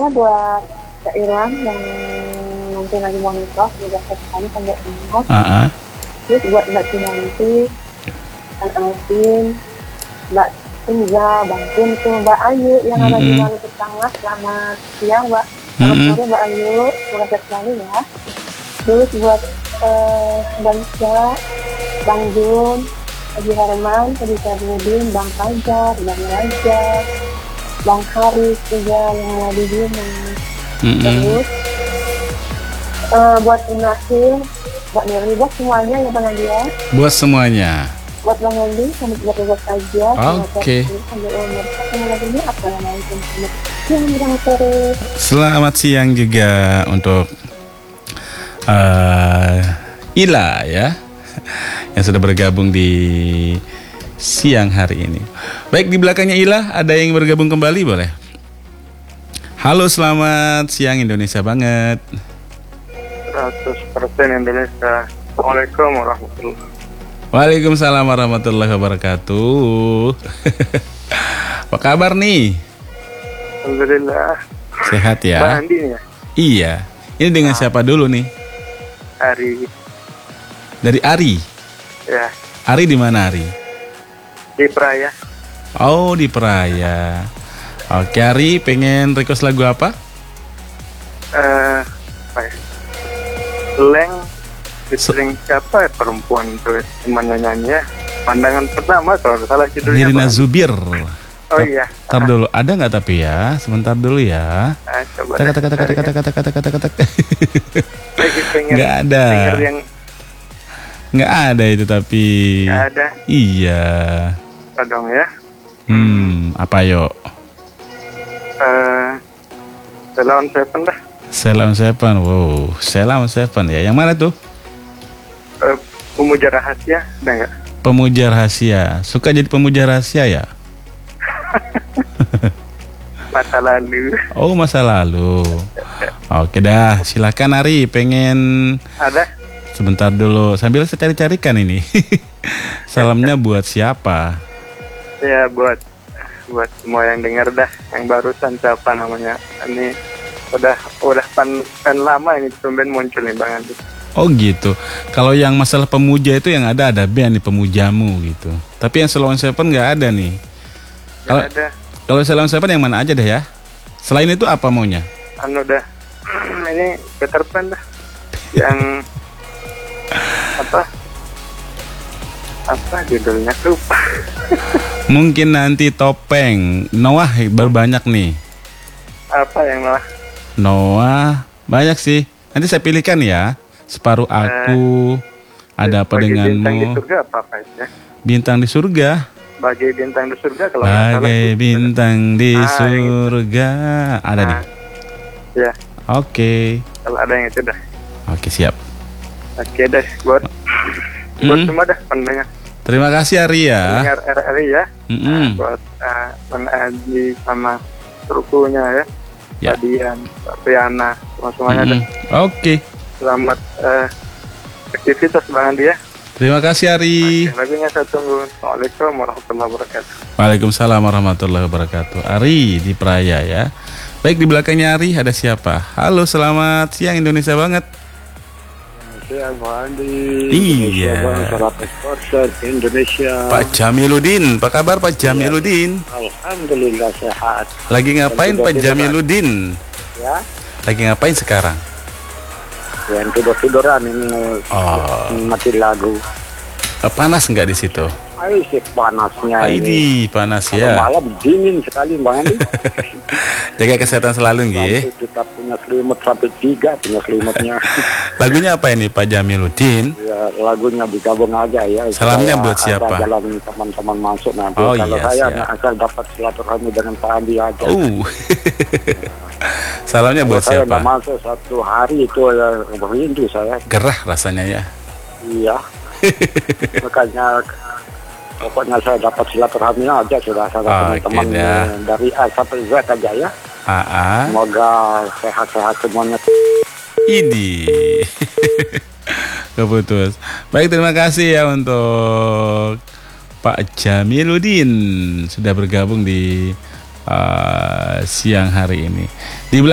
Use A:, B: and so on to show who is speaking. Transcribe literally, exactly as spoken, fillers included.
A: pertama buat Kak Iran yang nanti lagi mau nikah, udah sekali sampai umur.
B: Uh-uh.
A: Terus buat Mbak Kinanti, Kang Alvin, Mbak Inza, Bang Kun, tuh Mbak Ayu yang ada di
B: Mm-mm.
A: Maluku Tengah. Selamat siang Mbak. Selamat
B: Mm-mm.
A: sore Mbak Ayu, terima kasih sekali ya. Terus buat uh, Bang Sya, Bang Jun, Haji Harman, Haji Syarudin, Bang Fajar, Bang Raja, Bang Haris juga yang ada di sini.
B: Mm-mm.
A: Terus uh, buat Inasil, buat Nirli, buat semuanya ya Bang Nadia.
B: Buat semuanya.
A: Buat Bang Andi, sampai buat buat aja.
B: Oke.
A: Sampai umur. Sampai lagi ini apa yang lain? Yang bilang sore.
B: Selamat siang juga untuk uh, Ila ya, yang sudah bergabung di siang hari ini. Baik, di belakangnya Ila ada yang bergabung kembali, boleh? Halo, selamat siang Indonesia banget.
C: seratus persen Indonesia. Assalamualaikum warahmatullahi wabarakatuh.
B: Waalaikumsalam warahmatullahi wabarakatuh. Apa kabar nih?
C: Alhamdulillah.
B: Sehat ya?
C: Mbak Andi ya?
B: Iya. Ini dengan siapa dulu nih?
C: Ari.
B: Dari Ari.
C: Ya,
B: Ari di mana Ari?
C: di Peraya.
B: Oh, di Peraya. Oke, Ari pengen request lagu apa?
C: Eh, apa ya? Leng featuring siapa ya perempuan tuh temannya nyanyi ya? Pandangan pertama kalau nggak salah judulnya.
B: Nirina
C: Bang.
B: Zubir.
C: Oh iya.
B: Ntar dulu, ada nggak tapi ya? Sebentar dulu ya.
C: Ah, coba.
B: Kata kata kata kata kata kata kata kata.
C: Lagi pengen
B: Nggak ada.
C: denger yang
B: Nggak ada itu tapi.
C: nggak ada.
B: Iya.
C: Apa dong ya?
B: Hmm, apa yuk?
C: Eh, Selawan Seven dah.
B: Salam Seven, wow, Salam Seven ya. Yang mana tuh?
C: Eh, Pemuja Rahasia, ada nggak?
B: Pemuja rahasia. Suka jadi pemuja rahasia ya?
C: Masa lalu.
B: Oh, masa lalu. Oke dah, silakan Ari. Pengen
C: Ada?
B: sebentar dulu. Sambil saya cari-carikan ini. Salamnya buat siapa?
C: Ya buat buat semua yang dengar dah, yang barusan siapa namanya? Ini udah udah pan, pan lama ini tumben muncul nih Bang Andi.
B: Oh gitu. Kalau yang masalah pemuja itu yang ada ada band nih pemujamu gitu. Tapi yang Salam Seven nggak ada nih. Kalau
C: Gak ada
B: kalau Salam Seven yang mana aja deh ya. Selain itu apa maunya?
C: anu dah. Ini Peter Pan dah. Yang apa? Apa judulnya lupa.
B: Mungkin nanti Topeng. Noah baru banyak nih.
C: Apa yang malah?
B: Noah banyak sih. Nanti saya pilihkan ya. Separuh aku. Ada apa
C: Bagi bintang di
B: denganmu?
C: surga apa apa ya?
B: Bintang di surga.
C: Bagai bintang di surga kalau nggak salah.
B: Bagai
C: itu.
B: bintang di
C: Ah, yang itu.
B: surga. Ada
C: Nah,
B: nih.
C: ya,
B: Oke.
C: kalau ada yang itu dah.
B: Oke, siap.
C: Oke deh, buat buat
B: Mm.
C: semua dah pendengar.
B: Terima kasih Ari ya.
C: Dengar R R I ya.
B: Mm-mm.
C: Nah, buat uh, Bang Adi sama krunya ya.
B: Ya.
C: Pak Dian, Pak Priana, semua semuanya
B: Mm-mm.
C: deh.
B: Oke.
C: Selamat uh, aktivitas Bang Adi ya.
B: Terima kasih Ari.
C: Oke, lagunya saya tunggu. Assalamualaikum warahmatullahi wabarakatuh.
B: Waalaikumsalam warahmatullahi wabarakatuh. Ari di Peraya ya. Baik, di belakangnya Ari ada siapa? Halo, selamat siang Indonesia banget.
D: Saya Bang Andi.
B: Iya.
D: seratus persen Indonesia.
B: Pak Jamiludin, apa kabar Pak Jamiludin?
D: Alhamdulillah sehat.
B: Lagi ngapain Pak Jamiludin?
D: Ya,
B: Lagi ngapain sekarang?
D: yang tidur-tiduran ini
B: Oh.
D: mati lagu.
B: Eh, Panas nggak di situ?
D: Ayo sih panasnya ini.
B: Ini panas
D: Kalau
B: ya.
D: malam dingin sekali Bang Andi.
B: Jaga kesehatan selalu nggih.
D: Sampai kita punya selimut sampai tiga punya selimutnya.
B: Lagunya apa ini Pak Jamiludin?
D: Ya, lagunya digabung aja ya.
B: Salamnya
D: Supaya
B: buat siapa?
D: ada jalan teman-teman masuk nanti.
B: Oh,
D: Kalau
B: iya,
D: saya
B: siap.
D: asal dapat silaturahmi dengan Pak Andi aja.
B: Oh. Salamnya buat
D: Kalau saya
B: siapa?
D: nggak masuk satu hari itu ya rindu saya.
B: Gerah rasanya ya.
D: Iya. Makanya pokoknya saya dapat silaturahmi aja sudah sama
B: Oke,
D: teman-teman
B: dah.
D: dari A sampai Z aja ya.
B: Aa.
D: Semoga sehat-sehat semuanya.
B: Ini keputus. Baik, terima kasih ya untuk Pak Jamiludin sudah bergabung di uh, siang hari ini. Di